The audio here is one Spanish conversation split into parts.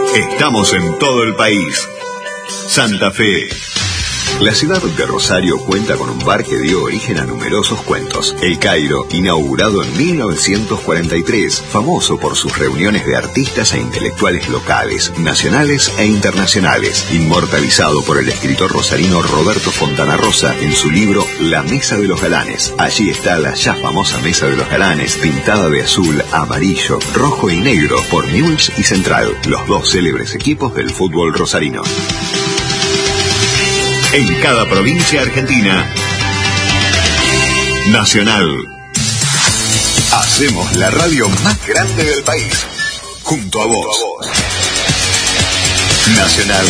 Estamos en todo el país. Santa Fe. La ciudad de Rosario cuenta con un bar que dio origen a numerosos cuentos. El Cairo, inaugurado en 1943, famoso por sus reuniones de artistas e intelectuales locales, nacionales e internacionales, inmortalizado por el escritor rosarino Roberto Fontana Rosa en su libro La Mesa de los Galanes. Allí está la ya famosa Mesa de los Galanes, pintada de azul, amarillo, rojo y negro por Newell's y Central, los dos célebres equipos del fútbol rosarino. En cada provincia argentina, Nacional. Hacemos la radio más grande del país, junto a vos. Nacional.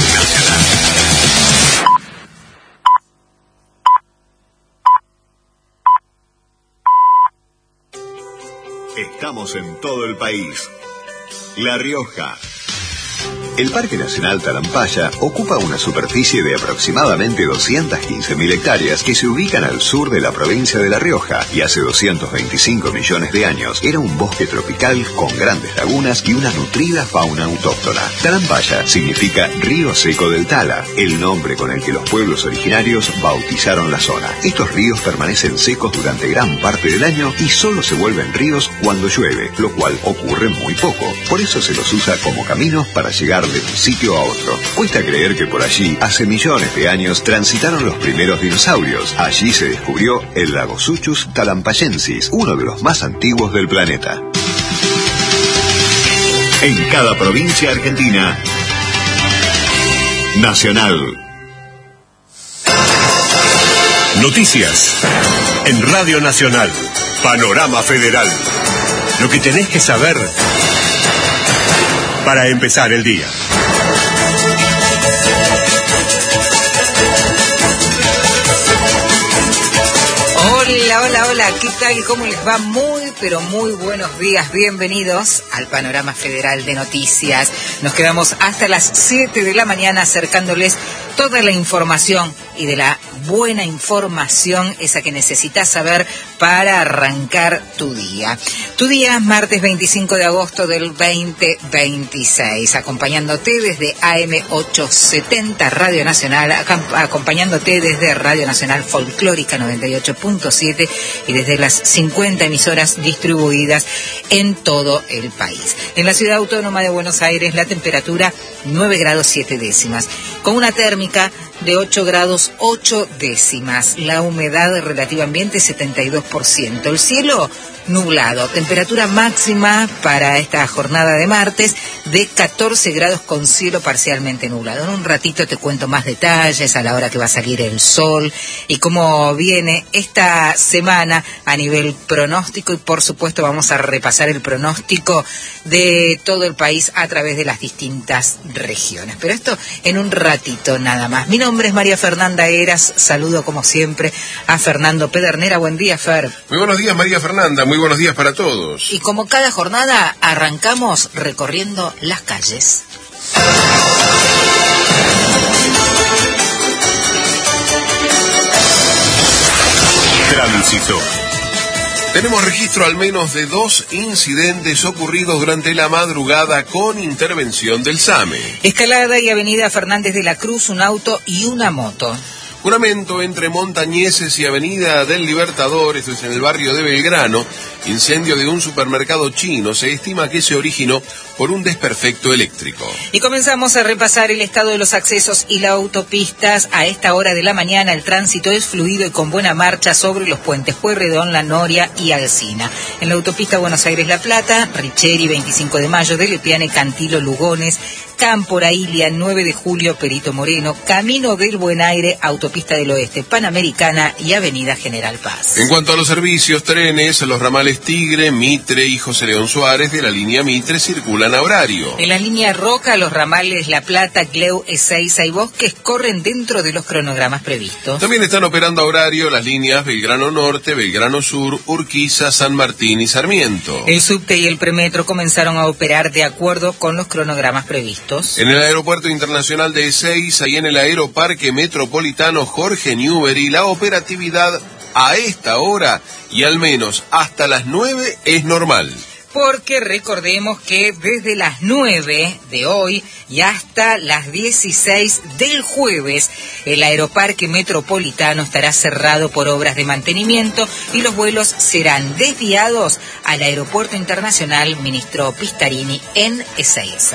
Estamos en todo el país. La Rioja. El Parque Nacional Talampaya ocupa una superficie de aproximadamente 215.000 hectáreas que se ubican al sur de la provincia de La Rioja y hace 225 millones de años era un bosque tropical con grandes lagunas y una nutrida fauna autóctona. Talampaya significa río seco del Tala, el nombre con el que los pueblos originarios bautizaron la zona. Estos ríos permanecen secos durante gran parte del año y solo se vuelven ríos cuando llueve, lo cual ocurre muy poco. Por eso se los usa como caminos para llegar de un sitio a otro. Cuesta creer que por allí, hace millones de años, transitaron los primeros dinosaurios. Allí se descubrió el Lagosuchus talampayensis, uno de los más antiguos del planeta. En cada provincia argentina, Nacional. Noticias en Radio Nacional. Panorama Federal. Lo que tenés que saber para empezar el día. Hola, ¿qué tal? ¿Cómo les va? Muy, pero muy buenos días. Bienvenidos al Panorama Federal de Noticias. Nos quedamos hasta las 7 de la mañana acercándoles toda la información y de la buena información, esa que necesitas saber para arrancar tu día. Tu día es martes 25 de agosto del 2026, acompañándote desde AM870 Radio Nacional, acompañándote desde Radio Nacional Folclórica 98.7 y desde las 50 emisoras distribuidas en todo el país. En la Ciudad Autónoma de Buenos Aires la temperatura 9 grados 7 décimas, con una térmica de 8 grados 8 décimas, la humedad relativa ambiente 72%, el cielo nublado, temperatura máxima para esta jornada de martes de 14 grados con cielo parcialmente nublado. En un ratito te cuento más detalles a la hora que va a salir el sol y cómo viene esta semana a nivel pronóstico, y por supuesto vamos a repasar el pronóstico de todo el país a través de las distintas regiones, pero esto en un ratito nada más. Mi nombre es María Fernanda Heras, saludo como siempre a Fernando Pedernera. Buen día, Fer. Muy buenos días, María Fernanda, muy buenos días para todos. Y como cada jornada arrancamos recorriendo las calles. Tránsito. Tenemos registro al menos de 2 incidentes ocurridos durante la madrugada con intervención del SAME. Escalada y Avenida Fernández de la Cruz, un auto y una moto. Juramento entre Montañeses y Avenida del Libertador, esto es en el barrio de Belgrano. Incendio de un supermercado chino, se estima que se originó por un desperfecto eléctrico. Y comenzamos a repasar el estado de los accesos y las autopistas. A esta hora de la mañana el tránsito es fluido y con buena marcha sobre los puentes Pueyrredón, La Noria y Alsina. En la autopista Buenos Aires-La Plata, Richeri, 25 de Mayo, de Lepiane, Cantilo, Lugones, Cámpora, Ilia, 9 de Julio, Perito Moreno, Camino del Buen Aire, Autopista del Oeste, Panamericana y Avenida General Paz. En cuanto a los servicios, trenes, los ramales Tigre, Mitre y José León Suárez de la línea Mitre circulan a horario. En la línea Roca, los ramales La Plata, Cleu, Ezeiza y Bosques corren dentro de los cronogramas previstos. También están operando a horario las líneas Belgrano Norte, Belgrano Sur, Urquiza, San Martín y Sarmiento. El subte y el premetro comenzaron a operar de acuerdo con los cronogramas previstos. En el Aeropuerto Internacional de Ezeiza y en el Aeroparque Metropolitano Jorge Newbery, la operatividad a esta hora y al menos hasta las 9 es normal. porque recordemos que desde las 9 de hoy y hasta las 16 del jueves, el Aeroparque Metropolitano estará cerrado por obras de mantenimiento y los vuelos serán desviados al Aeropuerto Internacional Ministro Pistarini en Ezeiza.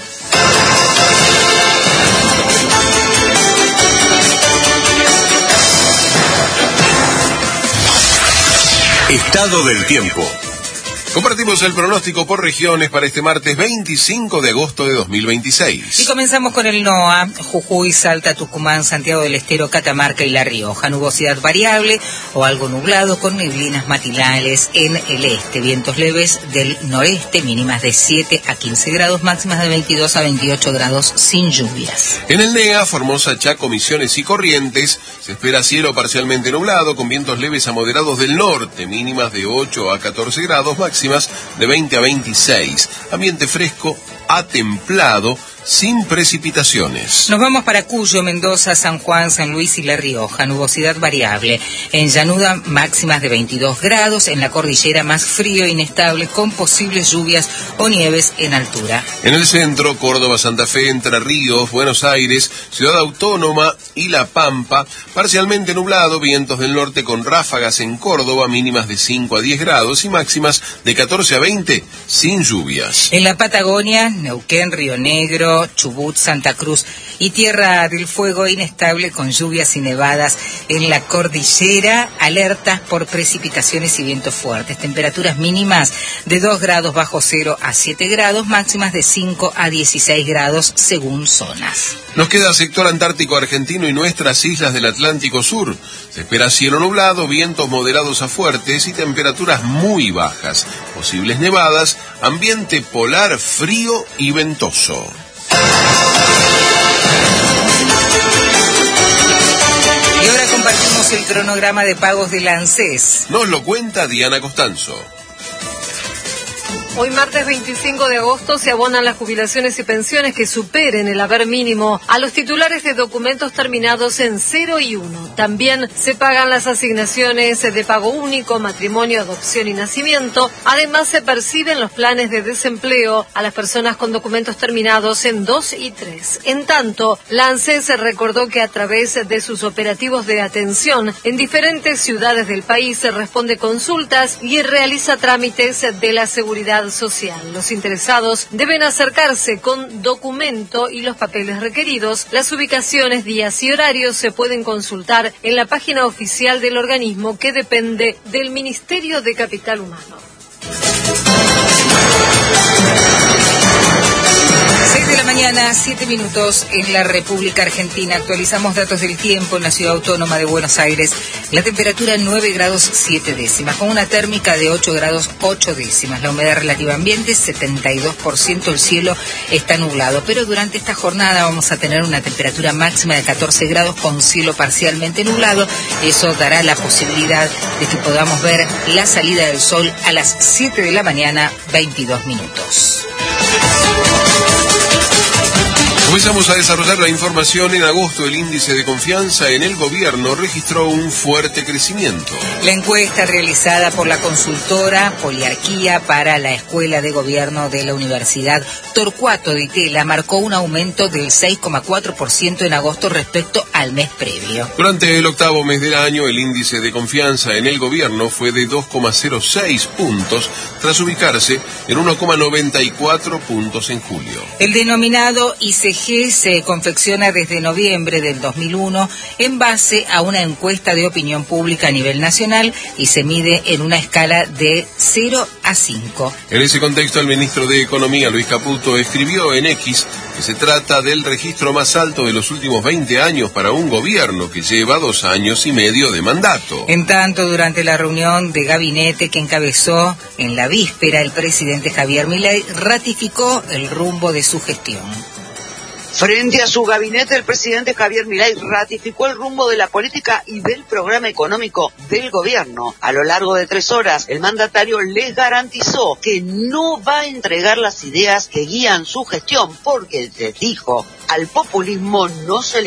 Estado del tiempo. Compartimos el pronóstico por regiones para este martes 25 de agosto de 2026. Y comenzamos con el NOA: Jujuy, Salta, Tucumán, Santiago del Estero, Catamarca y La Rioja. Nubosidad variable o algo nublado con neblinas matinales en el este. Vientos leves del noreste, mínimas de 7 a 15 grados, máximas de 22 a 28 grados sin lluvias. En el NEA, Formosa, Chaco, Misiones y Corrientes, se espera cielo parcialmente nublado con vientos leves a moderados del norte, mínimas de 8 a 14 grados, máximas de 20 a 26. Ambiente fresco a templado, sin precipitaciones. Nos vamos para Cuyo, Mendoza, San Juan, San Luis y La Rioja. Nubosidad variable. En llanura, máximas de 22 grados. En la cordillera, más frío e inestable, con posibles lluvias o nieves en altura. En el centro, Córdoba, Santa Fe, Entre Ríos, Buenos Aires, Ciudad Autónoma y La Pampa, parcialmente nublado, vientos del norte con ráfagas en Córdoba, mínimas de 5 a 10 grados y máximas de 14 a 20, sin lluvias. En la Patagonia, Neuquén, Río Negro, Chubut, Santa Cruz y Tierra del Fuego, inestable con lluvias y nevadas. En la cordillera, alertas por precipitaciones y vientos fuertes. Temperaturas mínimas de 2 grados bajo cero a 7 grados, máximas de 5 a 16 grados según zonas. Nos queda sector antártico argentino y nuestras islas del Atlántico Sur. Se espera cielo nublado, vientos moderados a fuertes y temperaturas muy bajas. Posibles nevadas, ambiente polar frío y ventoso. Y ahora compartimos el cronograma de pagos del ANSES. Nos lo cuenta Diana Costanzo. Hoy martes 25 de agosto se abonan las jubilaciones y pensiones que superen el haber mínimo a los titulares de documentos terminados en 0 y 1. También se pagan las asignaciones de pago único, matrimonio, adopción y nacimiento. Además se perciben los planes de desempleo a las personas con documentos terminados en 2 y 3. En tanto, la ANSES recordó que a través de sus operativos de atención en diferentes ciudades del país se responde consultas y realiza trámites de la seguridad social. Los interesados deben acercarse con documento y los papeles requeridos. Las ubicaciones, días y horarios se pueden consultar en la página oficial del organismo que depende del Ministerio de Capital Humano. 6 de la mañana, 7 minutos en la República Argentina. Actualizamos datos del tiempo en la Ciudad Autónoma de Buenos Aires. La temperatura 9 grados 7 décimas, con una térmica de 8 grados 8 décimas. La humedad relativa ambiente 72%, el cielo está nublado. Pero durante esta jornada vamos a tener una temperatura máxima de 14 grados con cielo parcialmente nublado. Eso dará la posibilidad de que podamos ver la salida del sol a las 7 de la mañana, 22 minutos. Comenzamos a desarrollar la información. En agosto, el índice de confianza en el gobierno registró un fuerte crecimiento. La encuesta realizada por la consultora Poliarquía para la Escuela de Gobierno de la Universidad Torcuato Di Tella marcó un aumento del 6,4% en agosto respecto al mes previo. Durante el octavo mes del año, el índice de confianza en el gobierno fue de 2,06 puntos, tras ubicarse en 1,94 puntos en julio. El denominado ICG se confecciona desde noviembre del 2001 en base a una encuesta de opinión pública a nivel nacional y se mide en una escala de 0 a 5. En ese contexto, el ministro de Economía, Luis Caputo, escribió en X que se trata del registro más alto de los últimos 20 años para un gobierno que lleva 2 años y medio de mandato. En tanto, durante la reunión de gabinete que encabezó en la víspera, el presidente Javier Milei ratificó el rumbo de su gestión. Frente a su gabinete, el presidente Javier Milei ratificó el rumbo de la política y del programa económico del gobierno. A lo largo de 3 horas, el mandatario les garantizó que no va a entregar las ideas que guían su gestión, porque les dijo, al populismo no se le